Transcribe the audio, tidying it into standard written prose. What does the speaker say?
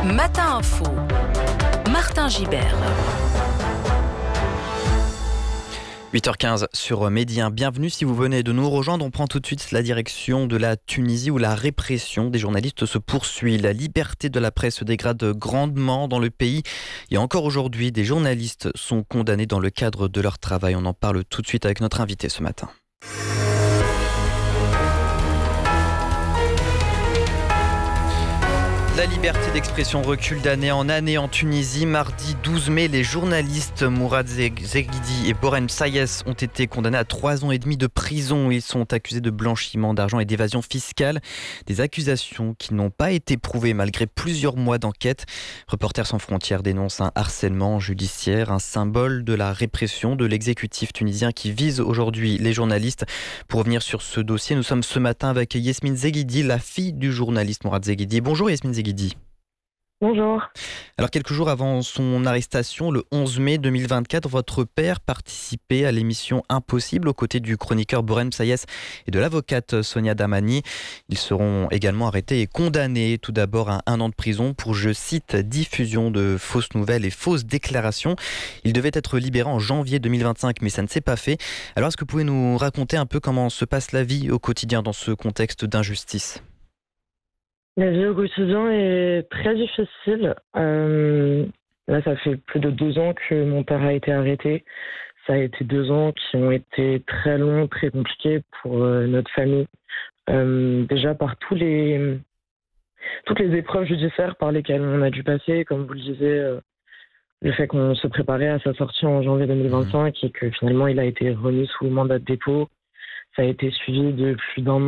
Matin Info, Martin Gibert. 8h15 sur Midi 1. Bienvenue si vous venez de nous rejoindre. On prend tout de suite la direction de la Tunisie où la répression des journalistes se poursuit. La liberté de la presse se dégrade grandement dans le pays. Et encore aujourd'hui, des journalistes sont condamnés dans le cadre de leur travail. On en parle tout de suite avec notre invité ce matin. La liberté d'expression recule d'année en année en Tunisie. Mardi 12 mai, les journalistes Mourad Zeghidi et Borem Sayes ont été condamnés à 3 ans et demi de prison. Ils sont accusés de blanchiment d'argent et d'évasion fiscale. Des accusations qui n'ont pas été prouvées malgré plusieurs mois d'enquête. Reporters sans frontières dénonce un harcèlement judiciaire, un symbole de la répression de l'exécutif tunisien qui vise aujourd'hui les journalistes. Pour revenir sur ce dossier, nous sommes ce matin avec Yasmine Zeghidi, la fille du journaliste Mourad Zeghidi. Bonjour Yasmine Zeghidi. Bonjour. Alors quelques jours avant son arrestation, le 11 mai 2024, votre père participait à l'émission Impossible aux côtés du chroniqueur Borem Sayes et de l'avocate Sonia Damani. Ils seront également arrêtés et condamnés tout d'abord à 1 an de prison pour, je cite, diffusion de fausses nouvelles et fausses déclarations. Ils devaient être libérés en janvier 2025, mais ça ne s'est pas fait. Alors est-ce que vous pouvez nous raconter un peu comment se passe la vie au quotidien dans ce contexte d'injustice ? La vie au quotidien est très difficile. Là, ça fait plus de 2 ans que mon père a été arrêté. Ça a été 2 ans qui ont été très longs, très compliqués pour notre famille. Déjà par toutes les épreuves judiciaires par lesquelles on a dû passer, comme vous le disiez, le fait qu'on se préparait à sa sortie en janvier 2025 et que finalement il a été remis sous mandat de dépôt. Ça a été suivi de plus d'1